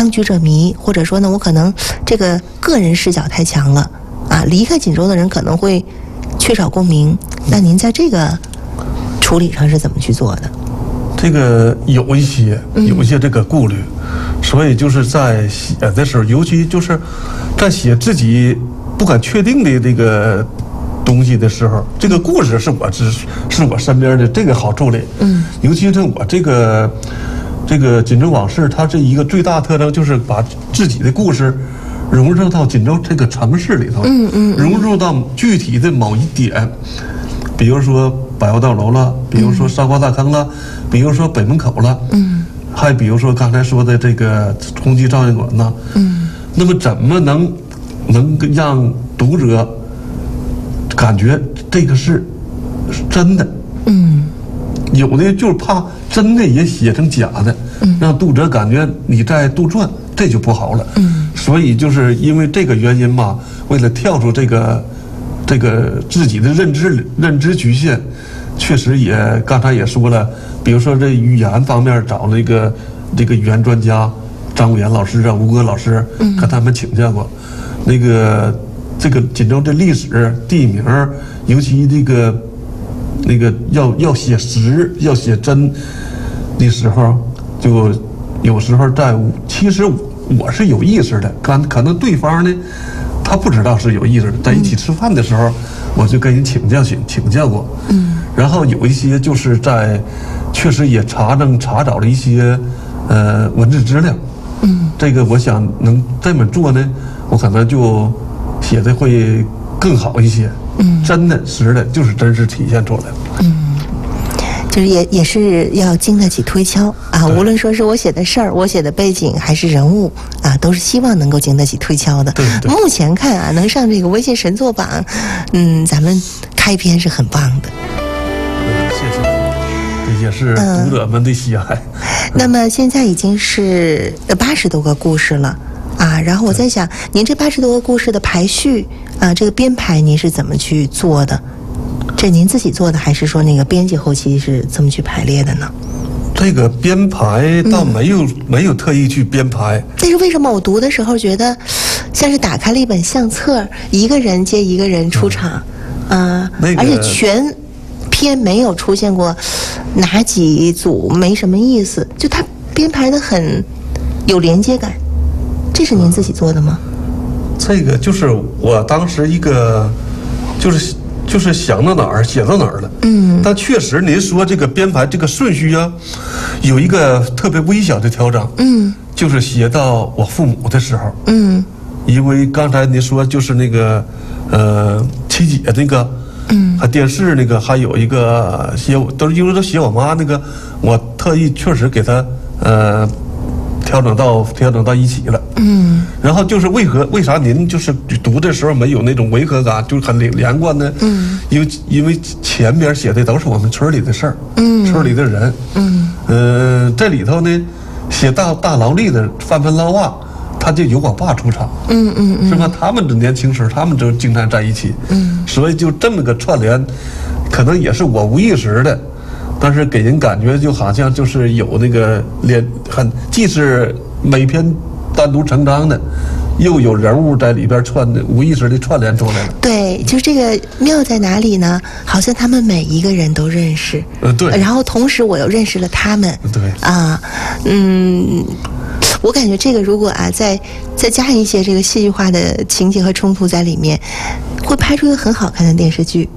当局者迷，或者说呢，我可能这个个人视角太强了啊，离开锦州的人可能会缺少共鸣。那您在这个处理上是怎么去做的？ 这个有一些这个顾虑，所以就是在写的时候，尤其就是在写自己不敢确定的这个东西的时候，这个故事是我身边的，这个好处理。尤其是我这个锦州往事，它这一个最大特征就是把自己的故事融入到锦州这个城市里头，融入到具体的某一点，比如说百货大楼了，比如说沙瓜大坑了，比如说北门口了，还比如说刚才说的这个红旗照相馆呢，那么怎么能让读者感觉这个是真的？有的就是怕真的也写成假的，让读者感觉你在杜撰，这就不好了。所以就是因为这个原因嘛，为了跳出这个自己的认知局限，确实也刚才也说了，比如说这语言方面找了这个语言专家张武岩老师啊、吴哥老师，跟他们请教过。这个锦州的历史地名，尤其那个要写实要写真的时候，就有时候其实我是有意识的，可能对方呢他不知道是有意识的，在一起吃饭的时候，我就跟人请教过。然后有一些就是确实也查找了一些文字资料。这个我想能这么做呢，我可能就写的会更好一些。真的实的就是真实体现出来了。 就是也是要经得起推敲啊，无论说是我写的事儿、我写的背景还是人物啊，都是希望能够经得起推敲的。 对。 目前看啊，能上这个微信神作榜，咱们开篇是很棒的。 谢谢，这也是读者们的喜爱。 那么现在已经是80多个故事了啊，然后我在想，您这80多个故事的排序啊，这个编排您是怎么去做的？这您自己做的，还是说那个编辑后期是怎么去排列的呢？ 这个编排倒没有特意去编排。 但是为什么我读的时候觉得像是打开了一本相册，一个人接一个人出场，而且全篇没有出现过哪几组，没什么意思，就它编排的很有连接感。这是您自己做的吗？ 这个就是我当时一个就是想到哪儿写到哪儿了。但确实您说这个编排这个顺序啊，有一个特别微小的调整。就是写到我父母的时候。因为刚才您说就是那个七姐那个，还电视那个，还有一个都是因为都写我妈那个，我特意确实给他调整到一起了。然后就是为啥您就是读的时候没有那种违和感，就是很连贯呢？因为前边写的都是我们村里的事儿，村里的人。这里头呢，写到大劳力的范盆捞娃，他就有我爸出场。是吧？他们的年轻时，他们就经常在一起。所以就这么个串联，可能也是我无意识的。但是给人感觉就好像就是有那个既是每篇单独成章的，又有人物在里边无意识的串联出来了。 对，就这个妙在哪里呢？好像他们每一个人都认识。 对。 然后同时我又认识了他们。 对。 我感觉这个如果再加一些这个戏剧化的情节和冲突在里面，会拍出一个很好看的电视剧。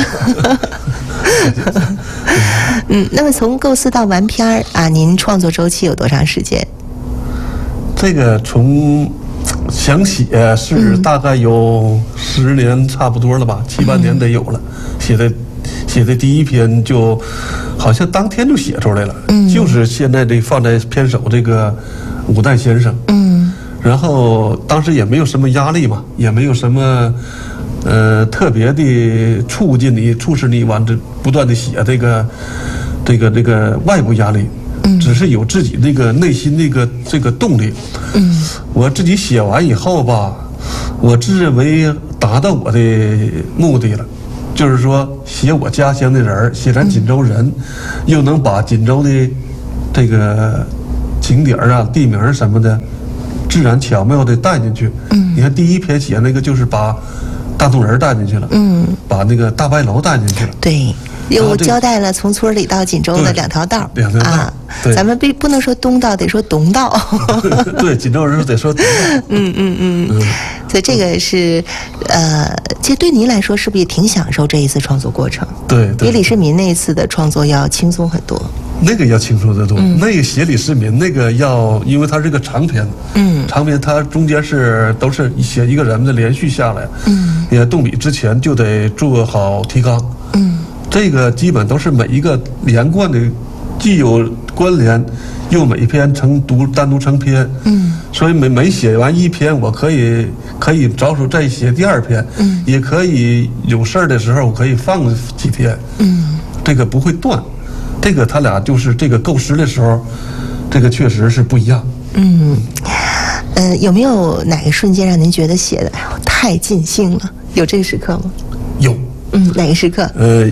那么从构思到完片啊，您创作周期有多长时间？ 这个从想写是大概有10年差不多了吧，7、8年得有了。写的第一篇就好像当天就写出来了。就是现在这放在片首这个五代先生。然后当时也没有什么压力嘛，也没有什么特别的促使你往这不断的写这个外部压力。只是有自己那个内心这个动力。我自己写完以后吧，我自认为达到我的目的了，就是说写我家乡的人，写咱锦州人，又能把锦州的这个景点啊、地名什么的自然巧妙的带进去。你看第一篇写那个就是把大同人带进去了，把那个大白楼带进去了。 对。又交代了从村里到锦州的两条道啊，咱们不能说东道，得说东道。 对，锦州人得说东道。 所以这个是其实对您来说是不是也挺享受这一次创作过程？ 对， 比李世民那一次的创作要轻松很多。 那个要轻松得多，那个写李世民那个要，因为它是个长篇，长篇它中间都是写一个人的连续下来，也动笔之前就得做好提纲，这个基本都是每一个连贯的，既有关联，又每篇单独成篇，所以每写完一篇，我可以着手再写第二篇，也可以有事儿的时候我可以放几天，这个不会断。这个他俩就是这个构思的时候，这个确实是不一样。 有没有哪个瞬间让您觉得写的太尽兴了？有这个时刻吗？ 有。 哪个时刻？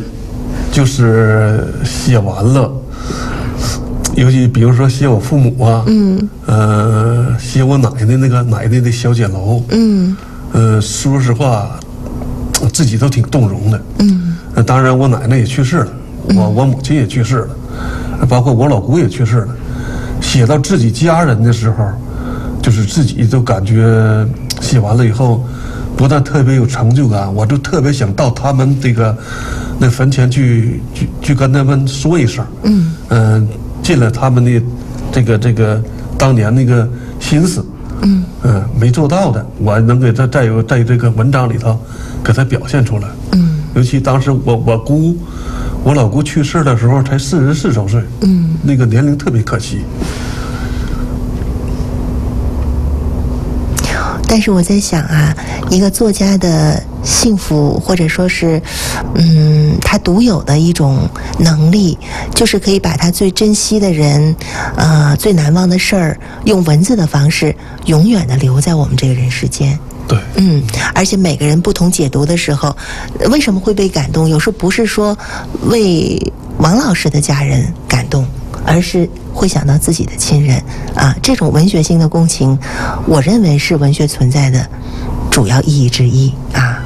就是写完了，尤其比如说写我父母啊，写我奶奶的小简楼，说实话，自己都挺动容的。当然我奶奶也去世了。我母亲也去世了，包括我老姑也去世了。写到自己家人的时候，就是自己都感觉写完了以后，不但特别有成就感，我就特别想到他们那坟前去跟他们说一声，尽了他们的这个当年那个心思，没做到的，我能给他在这个文章里头给他表现出来。尤其当时我老姑去世的时候才44周岁，那个年龄特别可惜。 但是我在想啊，一个作家的幸福，或者说是，他独有的一种能力，就是可以把他最珍惜的人，最难忘的事儿，用文字的方式，永远的留在我们这个人世间。 对， 而且每个人不同解读的时候，为什么会被感动？有时候不是说为王老师的家人感动，而是会想到自己的亲人啊。这种文学性的共情，我认为是文学存在的主要意义之一啊。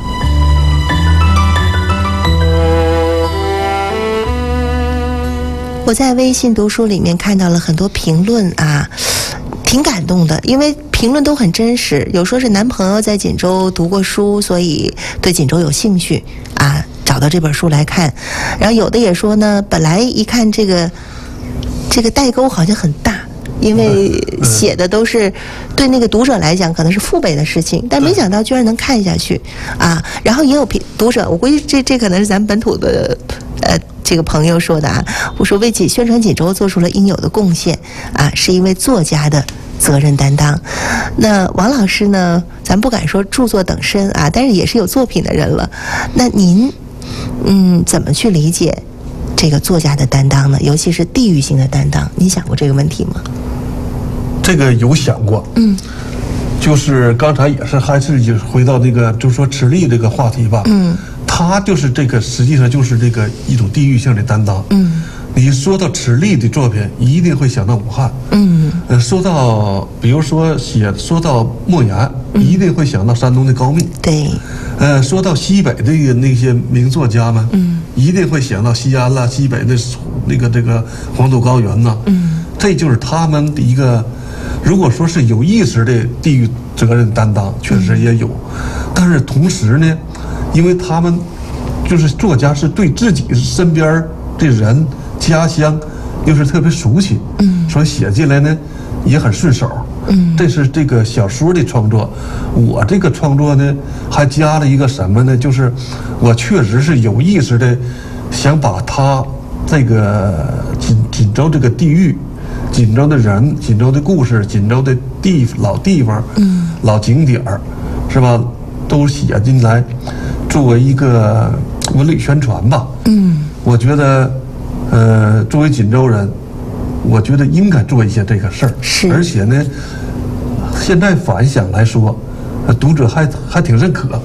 我在微信读书里面看到了很多评论啊，挺感动的，因为评论都很真实。有说是男朋友在锦州读过书，所以对锦州有兴趣啊，找到这本书来看。然后有的也说呢，本来一看这个代沟好像很大，因为写的都是对那个读者来讲可能是父辈的事情，但没想到居然能看下去啊。然后也有读者，我估计这可能是咱们本土的这个朋友说的啊，我说为宣传锦州做出了应有的贡献啊，是一位作家的责任担当。那王老师呢，咱不敢说著作等身啊，但是也是有作品的人了。那您怎么去理解这个作家的担当呢？尤其是地域性的担当，你想过这个问题吗？ 这个有想过，就是刚才也是还是回到那个，就是说池莉这个话题吧，他就是这个，实际上就是这个一种地域性的担当。你说到池莉的作品，一定会想到武汉。说到比如说说到莫言，一定会想到山东的高密。对。说到西北的那些名作家们，一定会想到西安啦、西北的这个黄土高原呐。这就是他们的一个，如果说是有意识的地域责任担当，确实也有。但是同时呢，因为他们就是作家，是对自己身边的人、家乡又是特别熟悉，所以写进来呢也很顺手。这是这个小说的创作。我这个创作呢，还加了一个什么呢？就是我确实是有意识的想把他这个锦州这个地域、锦州的人、锦州的故事、锦州的老地方、老景点儿，是吧？都写进来，作为一个文旅宣传吧。我觉得，作为锦州人，我觉得应该做一些这个事儿。而且呢，现在反响来说，读者还挺认可。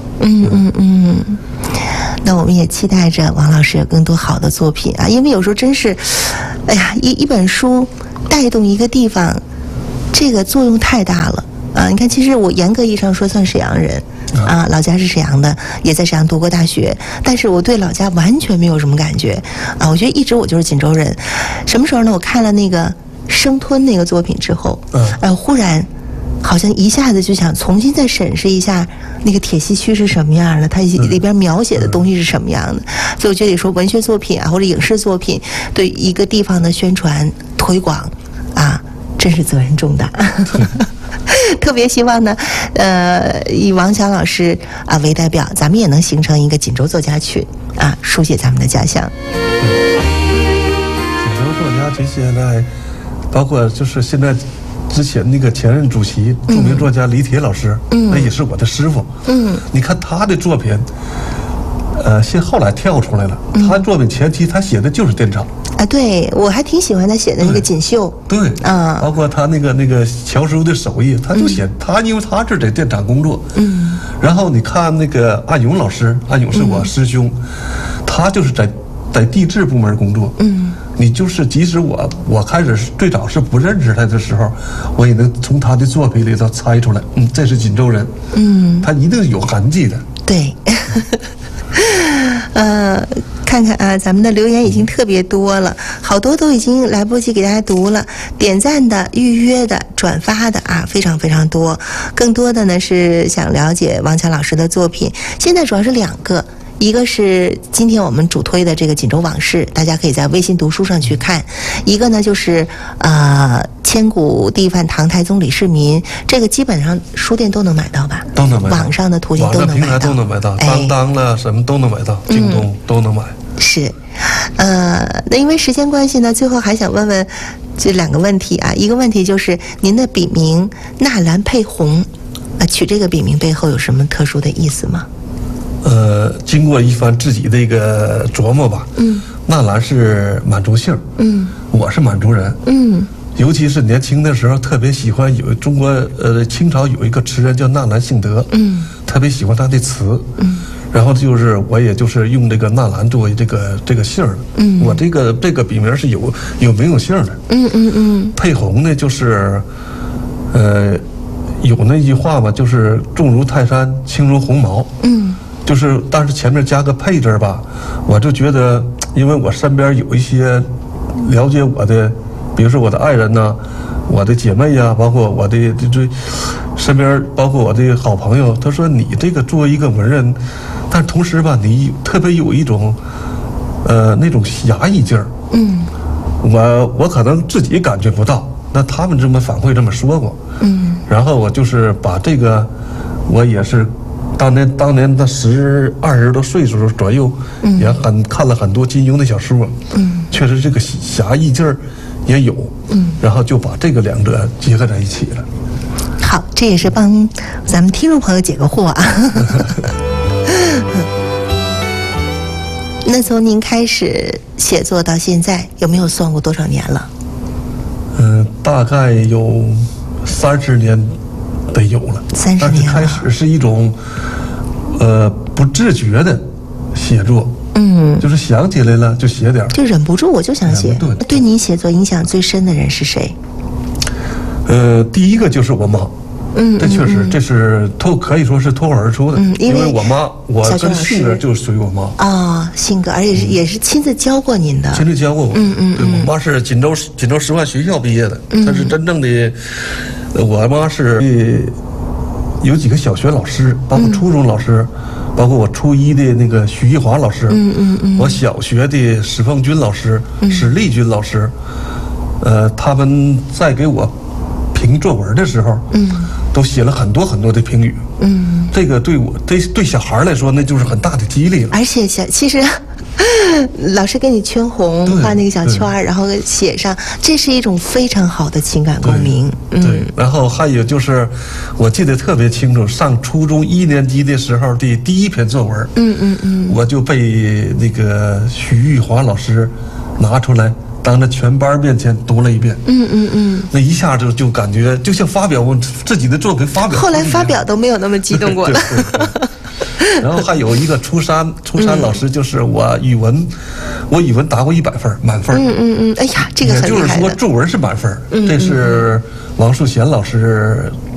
那我们也期待着王老师有更多好的作品啊，因为有时候真是，哎呀，一本书带动一个地方，这个作用太大了。 你看，其实我严格意义上说算沈阳人啊，老家是沈阳的，也在沈阳读过大学，但是我对老家完全没有什么感觉啊。我觉得一直我就是锦州人。什么时候呢？我看了那个生吞那个作品之后，忽然好像一下子就想重新再审视一下那个铁西区是什么样的，它里边描写的东西是什么样的。所以我觉得说文学作品啊或者影视作品对一个地方的宣传推广啊，真是责任重大。特别希望呢，以王强老师啊为代表，咱们也能形成一个锦州作家群啊，书写咱们的家乡。 锦州作家群现在包括就是现在之前那个前任主席著名作家李铁老师，那也是我的师傅。你看他的作品，后来跳出来了，他作品前期他写的就是电厂。 对，我还挺喜欢他写的那个锦绣。 对，包括他那个乔叔的手艺，他就写他，因为他是在电厂工作。然后你看那个安永老师，安永是我师兄，他就是在地质部门工作。你就是即使我开始最早是不认识他的时候，我也能从他的作品里头猜出来，这是锦州人。他一定是有痕迹的。 对。看看啊，咱们的留言已经特别多了，好多都已经来不及给大家读了。点赞的、预约的、转发的啊，非常非常多。更多的呢是想了解王强老师的作品。现在主要是2个，一个是今天我们主推的这个《锦州往事》，大家可以在微信读书上去看；一个呢就是千古地范唐太宗李世民，这个基本上书店都能买到吧？ 都能买到， 网上的途径都能买到， 平台都能买到，当当了什么都能买到，京东都能买。 是，那因为时间关系呢，最后还想问问这2个问题啊。一个问题就是您的笔名纳兰佩红，取这个笔名背后有什么特殊的意思吗？ 经过一番自己的一个琢磨吧，纳兰是满族姓，我是满族人，尤其是年轻的时候特别喜欢有中国清朝有一个词人叫纳兰性德，特别喜欢他的词，然后就是我也就是用这个纳兰作为这个姓儿，我这个笔名是有名有姓的，佩红呢就是有那句话嘛，就是重如泰山，轻如鸿毛，就是但是前面加个佩字吧，我就觉得，因为我身边有一些了解我的，比如说我的爱人呐，我的姐妹呀，包括我的这身边，包括我的好朋友，他说你这个作为一个文人，但同时吧，你特别有一种那种侠义劲儿。我可能自己感觉不到，那他们这么反馈这么说过。然后我就是把这个，我也是当年的20多岁时候左右，也看了很多金庸的小说，确实这个侠义劲儿也有，然后就把这个2者结合在一起了。 好，这也是帮咱们听众朋友解个惑啊。那从您开始写作到现在，有没有算过多少年了？ 大概有30年得有了。30年了。但是开始是一种不自觉的写作，就是想起来了就写点， 就忍不住我就想写。对您写作影响最深的人是谁？ 第一个就是我妈。这确实，这是可以说是脱口而出的。因为我妈，我跟性格就属于我妈性格，而且也是亲自教过您的。 亲自教过我。对，我妈是锦州师范学校毕业的，她是真正的。我妈是有几个小学老师，包括初中老师，包括我初一的那个徐玉华老师，我小学的史凤军老师、史立军老师，他们在给我评作文的时候，都写了很多很多的评语，这个对小孩来说那就是很大的激励了。 而且其实老师给你圈红，画那个小圈，然后写上，这是一种非常好的情感共鸣。 对，然后还有就是，我记得特别清楚，上初中1年级的时候的第1篇作文，我就被那个徐玉华老师拿出来，当着全班面前读了一遍。那一下就感觉就像发表我自己的作品发表。 后来发表都没有那么激动过了。 然后还有一个初三老师，就是我语文答过100分，满分。 哎呀，这个很厉害的。 也就是说作文是满分，这是王树贤老师